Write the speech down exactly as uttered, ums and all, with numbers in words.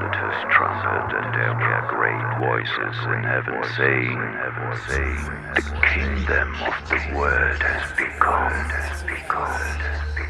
heralded his trumpet, and there were great voices in heaven saying, The kingdom of the world has begun.